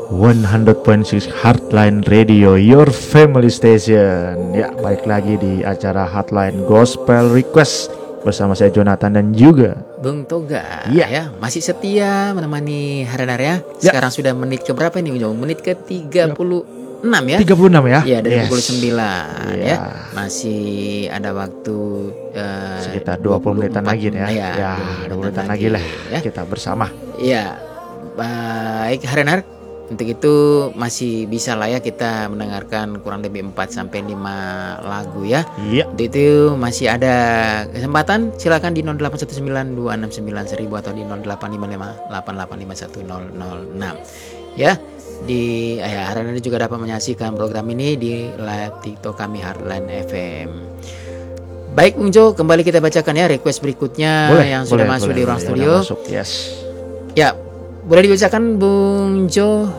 100.6 Heartline Radio, your family station. Ya, balik lagi di acara Heartline Gospel Request bersama saya Jonathan dan juga Bung Toga. Ya. Ya, masih setia menemani Harenar ya. Sekarang sudah menit ke berapa nih Ujung? Menit ke 36 ya. 36 ya. Iya, dari Yes. pukul 9 Iya. ya. Masih ada waktu Sekitar 20 menitan lagi ya. Ya, Ya, 20 menitan lagi lah ya. kita bersama. Iya. Baik Harenar. Untuk itu masih bisa lah ya kita mendengarkan kurang lebih 4 sampai 5 lagu ya. Iya. Untuk itu masih ada kesempatan, silakan di 0819269000 atau di 085588510006 ya. Di Harenar juga dapat menyaksikan program ini di live TikTok kami Heartline FM. Baik Bung Jo, kembali kita bacakan ya request berikutnya yang sudah masuk di ruang studio. Masuk, yes. Ya, boleh dibacakan Bung Jo?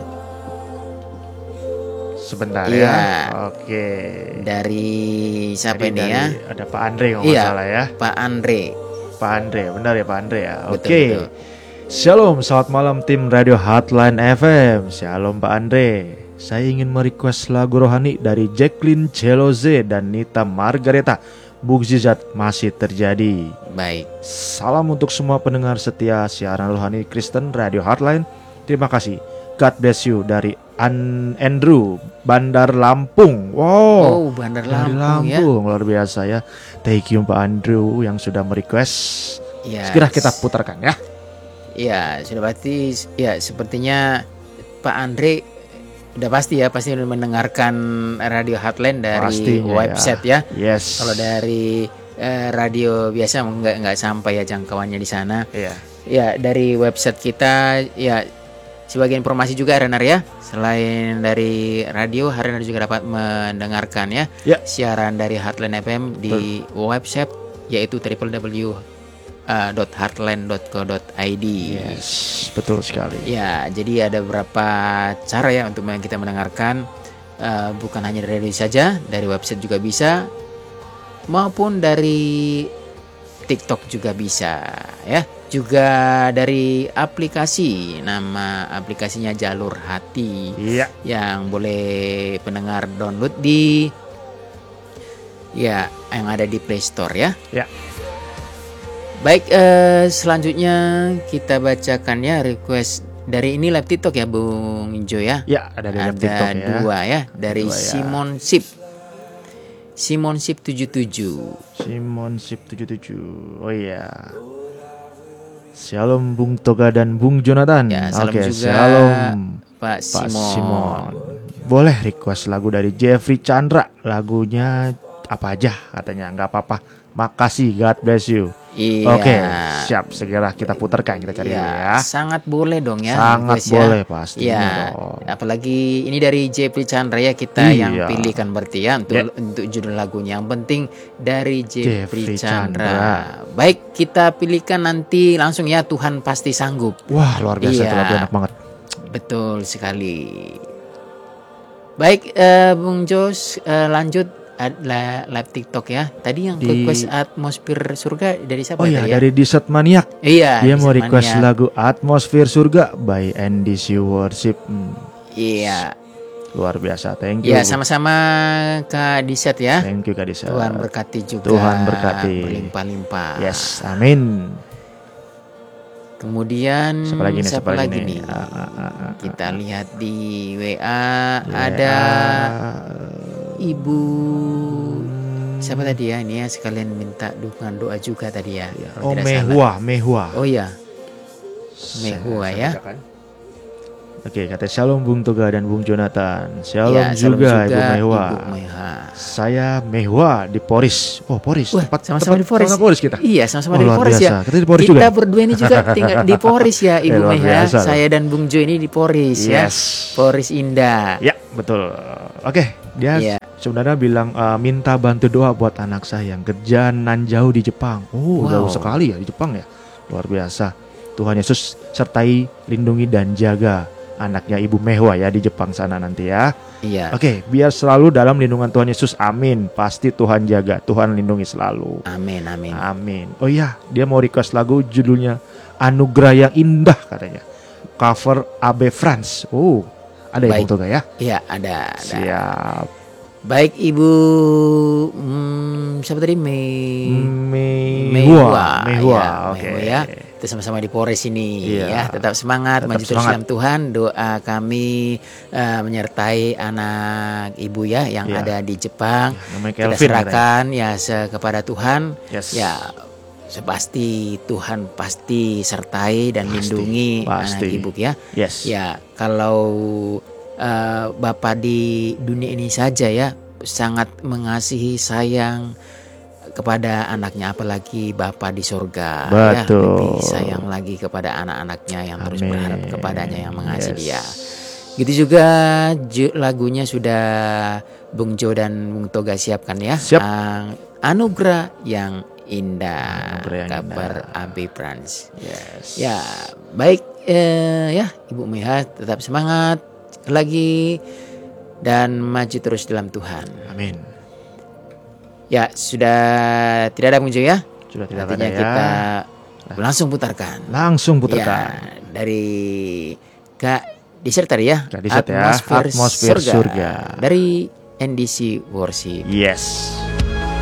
Sebentar Iya. ya. Oke. Dari siapa Tadi ini ya? Ada Pak Andre kalau Iya, nggak salah ya. Pak Andre. Pak Andre, benar ya Pak Andre ya. Betul, Oke. betul. Shalom, selamat malam tim Radio Heartline FM. Shalom Pak Andre. Saya ingin merequest lagu rohani dari Jacqueline Celoze dan Nita Margareta. Mukjizat masih terjadi. Baik. Salam untuk semua pendengar setia siaran rohani Kristen Radio Heartline. Terima kasih. God bless you dari Andrew Bandar Lampung. Wow. Oh, Bandar Dari Lampung ya. Lampung, luar biasa ya. Thank you Pak Andrew yang sudah merequest. Ya. Segera kita putarkan ya. Ya, sudah pasti ya sepertinya Pak Andre udah pasti udah mendengarkan Radio Heartline dari Pastinya website ya. Yes. Kalau dari radio biasa nggak sampai ya jangkauannya di sana. Iya. Ya, dari website kita ya sebagai informasi juga Harenar ya. Selain dari radio, Harenar juga dapat mendengarkan ya, Ya. siaran dari Heartline FM di website yaitu www.heartline.co.id. Yes, betul sekali. Ya, jadi ada beberapa cara ya untuk kita mendengarkan, bukan hanya dari radio saja, dari website juga bisa, maupun dari TikTok juga bisa ya. Juga dari aplikasi, nama aplikasinya Jalur Hati. Iya. Yang boleh pendengar download di yang ada di Play Store ya. Ya. Baik, selanjutnya kita bacakan ya request dari ini live TikTok ya Bung Jo ya. Ya, ada di live TikTok ya. Ada dua ya dari Dua ya. Simon Sip. Simon Sip 77. Simon Sip 77. Oh iya. Shalom Bung Toga dan Bung Jonathan. Ya, salam Oke, juga shalom Pak Pak Simon. Simon. Boleh request lagu dari Jeffrey Chandra. Lagunya apa aja katanya, nggak apa-apa. Makasih, God bless you. Iya. Oke, siap. Segera kita putarkan, kita cari dulu ya. Sangat boleh dong ya. Sangat request ya. boleh pastinya Ya, dong. apalagi ini dari Jeffrey Chandra ya, kita Iya. yang pilihkan berarti ya untuk judul lagunya. Yang penting dari Jeffrey Chandra. Baik, kita pilihkan nanti langsung ya, Tuhan pasti sanggup. Wah, luar biasa, Iya. itu lagu enak banget. Betul sekali. Baik, Bung Jos, lanjut live TikTok ya. Tadi yang request atmosfer surga dari siapa Oh iya, tadi ya? dari Desert Maniac. Iya, Dia mau request Maniac. lagu Atmosfer Surga by NDC Worship. Iya. Luar biasa, thank you. Ya, sama-sama Kak Diset ya. Thank you Kak Disa. Tuhan berkati juga. Tuhan berkati. Berlimpah-limpah. Yes, amin. Kemudian siapa lagi nih? Kita lihat di WA ada Ibu siapa tadi ya? Ini ya sekalian minta dukungan doa juga tadi ya. Oh, kalau tidak salah. Mehua. Oh iya. Mehua ya. Oke, kata shalom Bung Toga dan Bung Jonathan. Shalom, Ya, salam juga Ibu Mehua. Ibu Mehua. Saya Mehua di Poris. Oh, Poris. Wah, sama-sama di Poris. Sama Poris kita. Iya, sama-sama Oh, di luar Poris biasa. ya. Kita di Poris Kita juga. berdua ini juga tinggal di Poris ya, Ibu luar Mehua. biasa. Saya dan Bung Jo ini di Poris ya. Yes. Poris Indah. Ya, betul. Oke, dia Iya. sebenarnya bilang minta bantu doa buat anak saya yang kerja nan jauh di Jepang. Oh, Wow. jauh sekali ya di Jepang ya. Luar biasa. Tuhan Yesus sertai, lindungi dan jaga anaknya Ibu Mehua ya di Jepang sana nanti ya. Iya. Oke, biar selalu dalam lindungan Tuhan Yesus. Amin. Pasti Tuhan jaga, Tuhan lindungi selalu. Amin, amin. Amin. Oh iya, dia mau request lagu judulnya Anugerah yang Indah katanya. Cover Abe France. Oh, Ada ya Baik. Bung Toga ya? Iya, ada. Siap. Baik Ibu, siapa tadi? Mehua. Ya, Oke. Mehua ya. Kita sama-sama di Polres ini Iya. ya. Tetap semangat, Tetap maju terus semangat. dalam Tuhan. Doa kami menyertai anak Ibu ya yang Iya. ada di Jepang. Namanya Kita Kelvin serahkan ya kepada Tuhan. Yes. Ya, sepasti Tuhan pasti sertai dan lindungi anak pasti. Ibu ya. Yes. Ya, kalau Bapak di dunia ini saja ya sangat mengasihi, sayang kepada anaknya, apalagi Bapa di surga ya, Betul. lebih sayang lagi kepada anak-anaknya yang terus Amin. berharap kepadanya, yang mengasihi Yes. dia. Gitu juga lagunya sudah Bung Jo dan Bung Toga siapkan ya. Siap. Anugerah yang indah, Anugerah yang kabar indah. AB Prans. Yes. Ya, baik ya Ibu Meha, tetap semangat lagi dan maju terus dalam Tuhan. Amin. Ya, sudah tidak ada Bung Jo ya. Sudah tidak Artinya ada ya. kita langsung putarkan. Langsung Ya, putarkan. dari Kak Desert tadi ya. Kak Desert ya, Atmosfer Surga. Dari NDC Worship. Yes.